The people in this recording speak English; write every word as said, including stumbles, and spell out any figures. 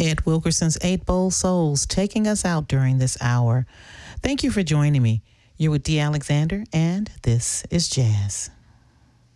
Ed Wilkerson's Eight Bold Souls, taking us out during this hour. Thank you for joining me. You're with Dee Alexander, and this is Jazz.